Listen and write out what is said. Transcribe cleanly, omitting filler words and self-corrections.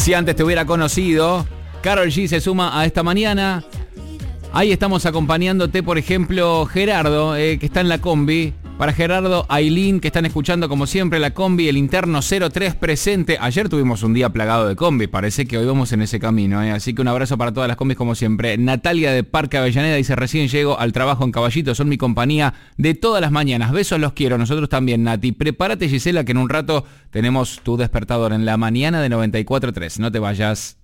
Si antes te hubiera conocido. Karol G se suma a esta mañana. Ahí estamos acompañándote, por ejemplo, Gerardo, que está en la combi. Para Gerardo, Ailín, que están escuchando como siempre la combi, el interno 03 presente. Ayer tuvimos un día plagado de combi, parece que hoy vamos en ese camino, así que un abrazo para todas las combis como siempre. Natalia de Parque Avellaneda dice, recién llego al trabajo en Caballito, son mi compañía de todas las mañanas. Besos, los quiero, nosotros también, Nati. Prepárate, Gisela, que en un rato tenemos tu despertador en la mañana de 94.3. No te vayas.